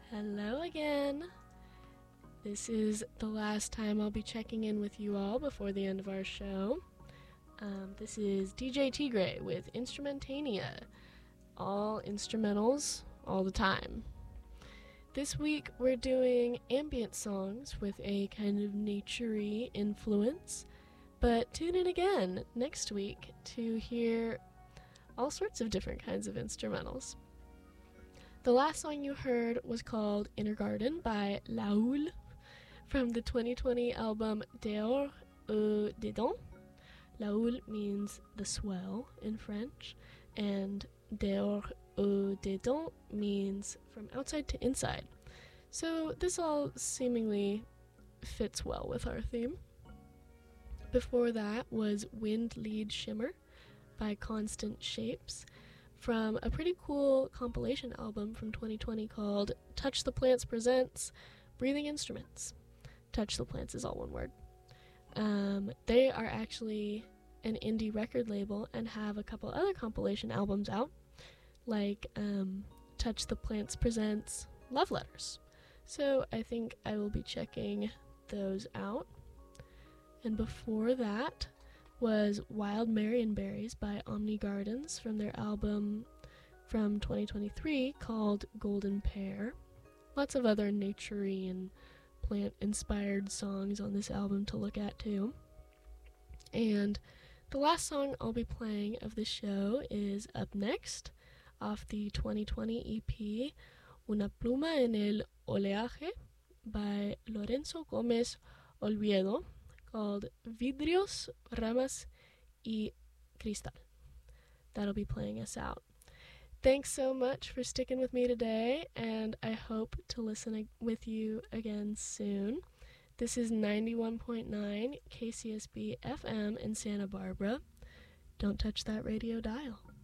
Hello again. This is the last time I'll be checking in with you all before the end of our show. This is DJ Tigre with Instrumentania. All instrumentals, all the time. This week we're doing ambient songs with a kind of nature-y influence, but tune in again next week to hear all sorts of different kinds of instrumentals. The last song you heard was called Inner Garden by Laoul from the 2020 album Dehors et Dedans. Laoul means the swell in French, and Dehors et Dedans means from outside to inside. So this all seemingly fits well with our theme. Before that was Wind Lead Shimmer by Constant Shapes from a pretty cool compilation album from 2020 called Touch the Plants Presents Breathing Instruments. Touch the Plants is all one word. They are actually an indie record label and have a couple other compilation albums out, like Touch the Plants Presents Love Letters. So I think I will be checking those out. And before that was Wild Marionberries by Omni Gardens from their album from 2023 called Golden Pear. Lots of other nature-y and plant-inspired songs on this album to look at too. And the last song I'll be playing of the show is Up Next, off the 2020 EP Una Pluma en el Oleaje by Lorenzo Gómez Olviedo, called Vidrios, Ramas y Cristal. That'll be playing us out. Thanks so much for sticking with me today, and I hope to listen with you again soon. This is 91.9 KCSB FM in Santa Barbara. Don't touch that radio dial.